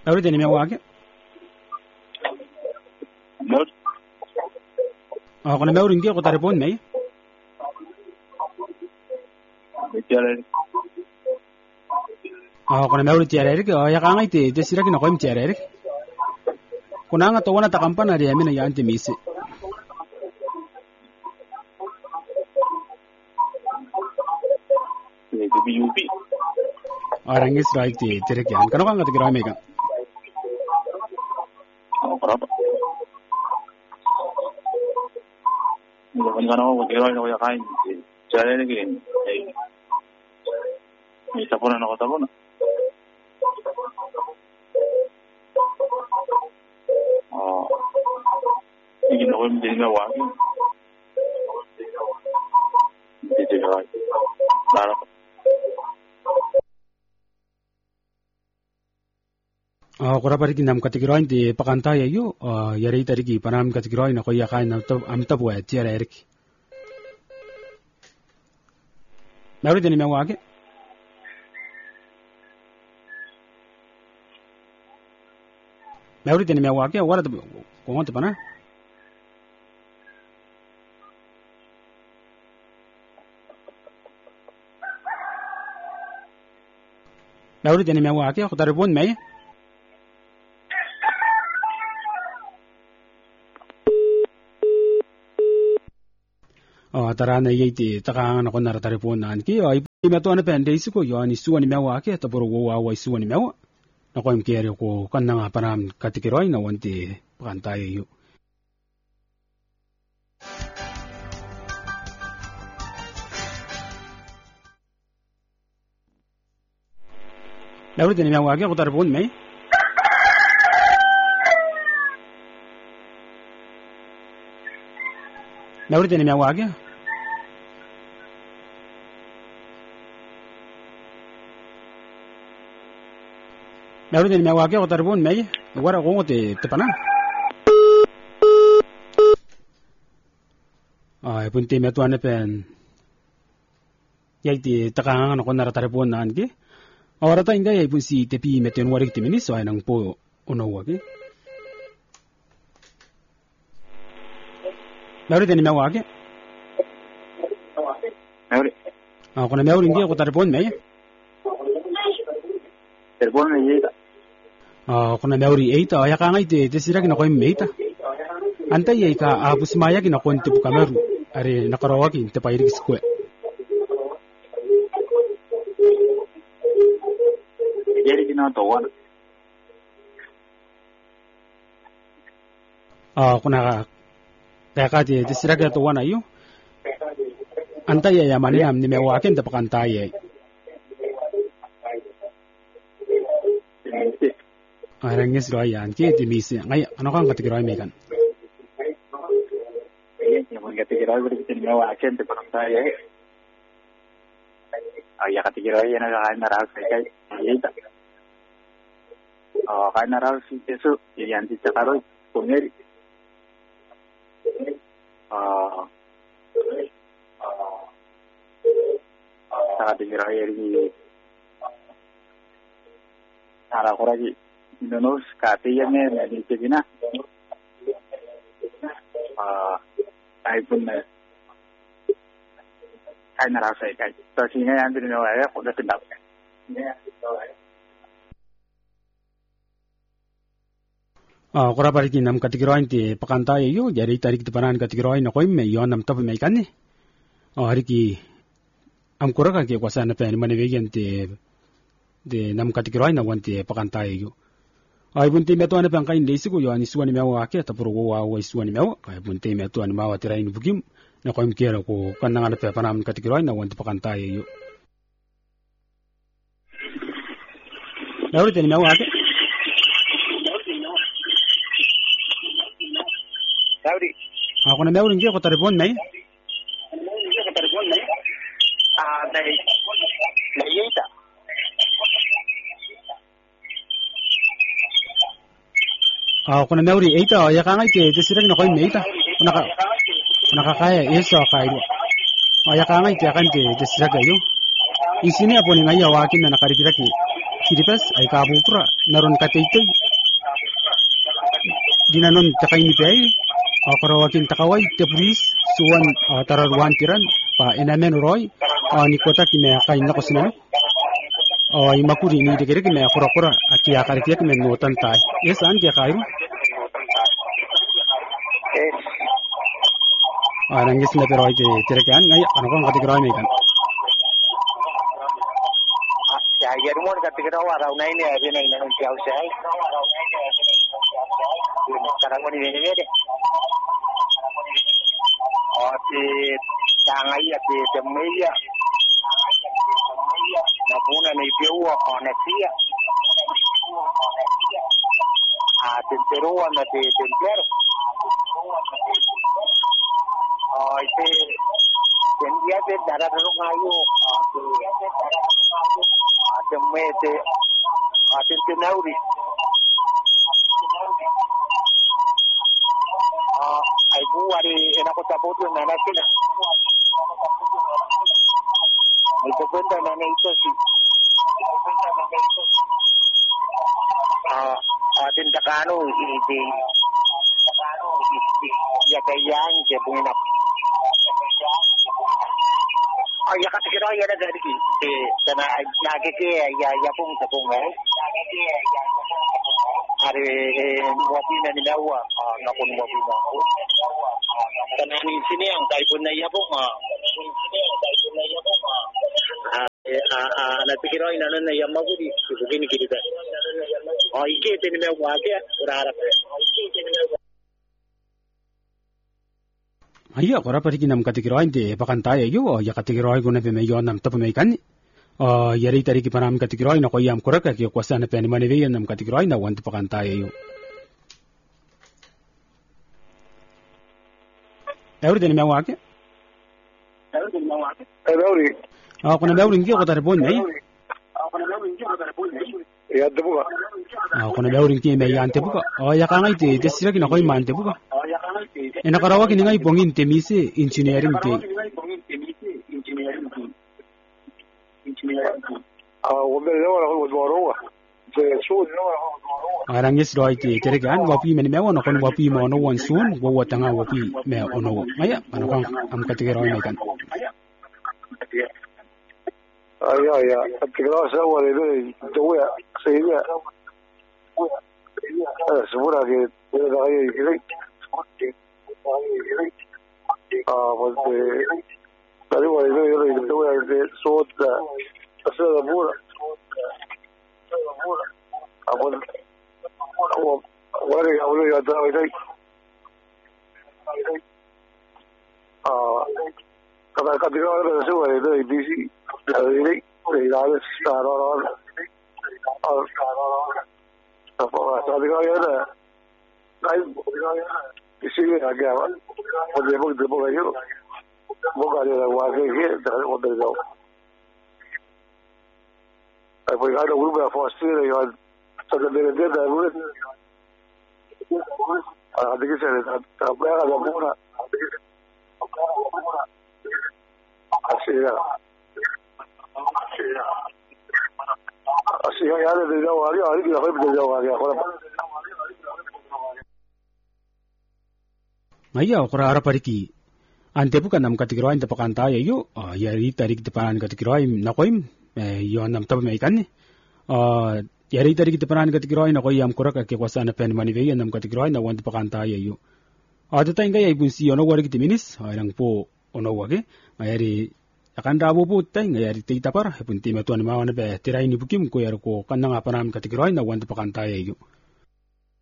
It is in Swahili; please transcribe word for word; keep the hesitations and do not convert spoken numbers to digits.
Mauri teni mewa wake? Mauri. Ah, kuna Mauri ndio ko taripon mai? Tiara. Ah, kuna Mauri tiara rik, ya kanga ite desira kina koim tiara rik. Kuna nga to wana takampana ri amina ya anti misi. B U P. Arangis right ti tirek yan. Kano kanga tigira mega? Berapa? Bukan karena aku kira kalau yang kain, cara ini gini, ini siapa nak kata pun, oh, ini nak kau menjadi mewah, jadi mewah, lara. Ah, kura pari kinam kategori di pakanta ya yu, ah, yari tadi ki panam kategori na koya kain am tab am tab wa tiara erik. Mauri teni mewa wake? Mauri teni mewa wake, wala tab kongon te pana? Mauri teni mewa wake, ko taripon mai? Oh, tarana yiti taka na kona taripon nan ki ay meto na pende isiko yo ani suani mewa ke taporo wo wa suani mewa na ko imkere ko kanna nga panam katikiroi na wanti pakantay yu Lauri teni mewa ke ko taripon mai Lauri teni mewa ke Mauri teni mewa ke ko taripon mai wara ko te te pana Ay punti meto ane pen Yaiti takanga na kona taripon nan ke Ora ta inga yai punsi tepi meten warik te minis ay nang po uno wake Mauri teni mewa ke Mauri. Ah kona Mauri ndia ko taripon mai Telepon ni je. Ah kona Mauri eita ya ka ngai te te sira kina ko meita anta yai ka abus maya kina ko ntipu kameru are nakarawa ki te pairi skue Jadi kena tahu. Ah kuna ka ka te te sira ka to wana yu anta yai ya mani am ni mewa ke te pakanta yai Arangis royan ke te misi ngai ano kan kategori me kan Yang kategori berarti mewah akan terpaksa ya. Oh ya kategori yang ada kain naral saya ya. Oh kain naral itu yang dicakar punya. Oh kategori ini naral koragi Indonos katanya ni cekina. Ah iPhone na kain na rasa ikai. So sini yang tu ni awak ya, sudah sedap. Ah, kura pari ki nam kategori te pakanta yo, jadi tarik te panan kategori na koim me yo nam tap me kan ni. Ah, hari ki am kura ka ke kwasa na pen mane vegen te de nam kategori na wanti pakanta yo. Ai bunte me to ana pen kain desi ko yo ani suani me wa ke ta pro wa wa suani me wa. Ai bunte me to ani ma wa tirain bugim na koim kera ko kan na pe panam kategori na wanti pakanta yo. Lauri teni me wa ke Lauri. Ako na Mauri nje ko taripon mai. Ah, dari dari ita. Ako na Mauri ita ya ka ngai te te sirag na koy mai ita. Naka nakakaya eso kai. Ya ka ngai te kan te te sirag ayo. Isini apo ni ngai awakin na nakarikiraki. kiripes ay kabupra naron kateitoy dinanon takaini pay akarawakin takaway tepris suwan tararwan tiran pa inamen roy ni kota kime kain na kosina ay makuri ni degere kime akura kura aki akar kiya kime notan tay yes an ke kairu arang is na pero ay tere kan ngai anokon kati groy me kan ya ya rumor kati kira warau nai ne abi nai nan siau sai sekarang mau ini ini deh oh si tangai ya si temeya na puna ni piwa onesia ah tenteroa na te tempero oh ite tendia te darah rungayu ah temete ah tentenauri ah ibu hari enak kota bodoh mana sih itu benda mana itu sih ah ah tindakan ini di ya kayang je punya oh ya kata kira ya ada dari di sana lagi ke ya ya pun tepung eh hari wapi nani dawa nakon wapi na karena di sini yang kai pun na ya pun sini yang kai pun na ya pun ah na pikir oi nanon na yamma ko di begini kita oh ike tin me wa ke urara ayya kora pariki nam katikiro inde pakanta yo ya katikiro ay guna pe me yo nam tapu me kan uh yari tari ki panam katikiro na ko yam kora ka ki ko sana pe ni mane ve nam katikiro na want pakanta yo euri den me wa ke euri den me wa ke euri ah kuna me euri ngi ko tar bon nei ah kuna me euri ngi ko tar bon nei ya debuga ah kuna me euri ngi me ya ante buka oh ya ka ngai te te sira ki na ko ma ante buka ena karawa kini ngai bongin temise engineering te ah wala wala wala je so arang is roi te tere kan wapi meni me wono kon wapi mo no won sun wo watanga wapi me ono maya anokang am katige roi me kan ay ay ya katige roi sa wala de to ya seya ah segura que puede dar ahí ah pues tadi wala de yo le voy a de sota asa da pura ah pues wala que hablo ya otra vez ah cada cada hora se wala de bici la de de la de estar ahora ah apa tadi ya ada ay isige a gaya o de bo de bo yo bo ga de wa ke ke da o de yo ay pues ga do grupo a fostir yo sa de de de da bu a de que se ta pega la pura así ya así ya de de yo a yo a de yo a yo ayya okra ara pariki ante bukan nam katikiro ante pakanta yo ya ri tarik depan katikiro na koim yo nam tab me kan ya ri tarik depan katikiro na koy am kora ka ke wasana pen mani ve nam katikiro na want pakanta yo ada ta inga ya bunsi ono wari kitiminis ayang po ono wage ayari akan rabo po ta inga yari te tapar punti me tuan mawana be tirai ni bukim ko yar ko kanang apanam katikiro na want pakanta yo